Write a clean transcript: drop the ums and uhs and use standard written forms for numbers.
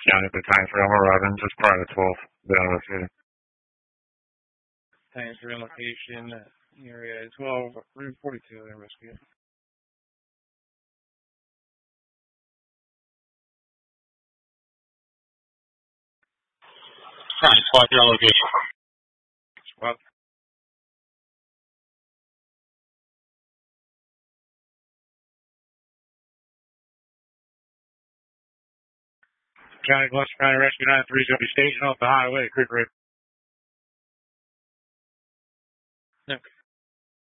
County at the time for Elmer Robin, just prior to 12. Down with you. Thanks for relocation. Area 12, room 42, and rescue. Squad your location. Squad. County, Gloucester County Rescue 93 is going to be stationed off the highway, Creek Road. Okay.